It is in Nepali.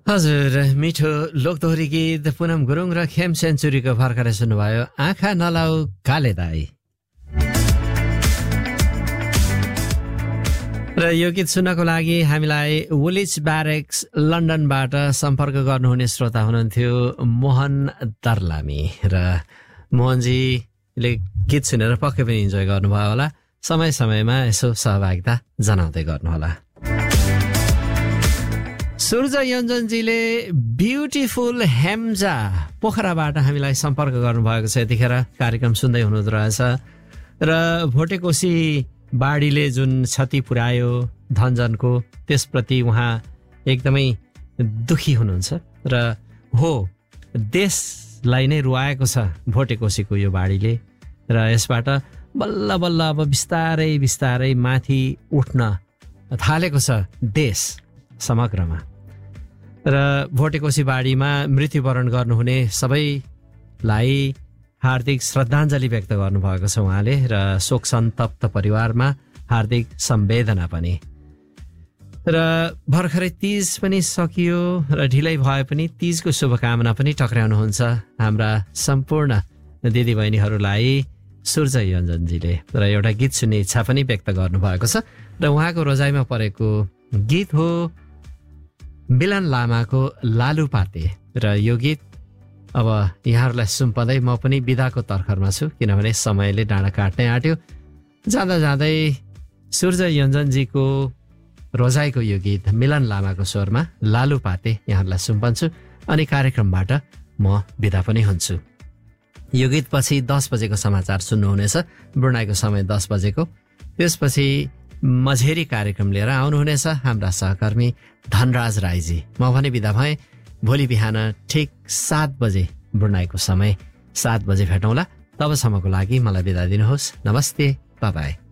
हजुर, मिठो लोकदोहोरी गीत पुनम गुरुङ र खेम सेन्चुरीको भर्खरै सुन्नुभयो आँखा नलाउ काले दाई। र यो गीत सुन्नको लागि हामीलाई वुलिच ब्यारेक्स लन्डनबाट सम्पर्क गर्नुहुने श्रोता हुनुहुन्थ्यो मोहन दर्लामी। र मोहनजीले गीत सुनेर पक्कै पनि इन्जोय गर्नुभयो होला। समय समयमा यसो सहभागिता जनाउँदै गर्नुहोला। सूर्य योन्जनजीले ब्युटिफुल हेम्जा पोखराबाट हामीलाई सम्पर्क गर्नुभएको छ। यतिखेर कार्यक्रम सुन्दै हुनुहुँदो रहेछ। र भोटेकोसी बाढीले जुन क्षति पुर्यायो धनजनको, त्यसप्रति उहाँ एकदमै दुखी हुनुहुन्छ। र हो, देशलाई नै रुवाएको छ भोटेकोसीको यो बाढीले। र यसबाट बल्ल बल्ल अब बिस्तारै बिस्तारै माथि उठ्न थालेको छ देश समग्रमा। र भोटेकोसी बाढीमा मृत्युवरण गर्नुहुने सबैलाई हार्दिक श्रद्धाञ्जली व्यक्त गर्नुभएको छ उहाँले। र शोक सन्तप्त परिवारमा हार्दिक सम्वेदना पनि। र भर्खरै तीज पनि सकियो र ढिलै भए पनि तीजको शुभकामना पनि टक्राउनुहुन्छ हाम्रा सम्पूर्ण दिदीबहिनीहरूलाई सूर्य योन्जनजीले। र एउटा गीत सुन्ने इच्छा पनि व्यक्त गर्नुभएको छ। र उहाँको रोजाइमा परेको गीत हो मिलन लामाको लालुपाते। र यो गीत अब यहाँहरूलाई सुम्पँदै म पनि बिदाको तर्खरमा छु, किनभने समयले डाँडा काट्नै आँट्यो। जाँदा जाँदै सूर्य योन्जनजीको रोजाइको यो गीत मिलन लामाको स्वरमा लालुपाते यहाँहरूलाई सुम्पन्छु। अनि कार्यक्रमबाट म बिदा पनि हुन्छु। यो गीतपछि 10 बजेको समाचार सुन्नुहुनेछ। बुढाइको समय 10 बजेको। त्यसपछि मझेरी कार्यक्रम लिएर आउनुहुनेछ हाम्रा सहकर्मी धनराज राईजी। म भने बिदा भएँ। भोलि बिहान ठिक 7 बजे बुढाइको समय 7 बजे भेटौँला। तबसम्मको लागि मलाई बिदा दिनुहोस्। नमस्ते, बाइ बाइ।